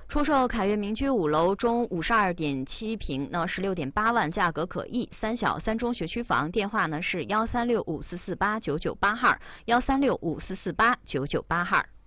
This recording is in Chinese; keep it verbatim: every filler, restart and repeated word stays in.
出售凯悦民居五楼中五十二点七平，那十六点八万，价格可议。三小三中学区房，电话呢是幺三六五四四八九九八号，幺三六五四四八九九八号。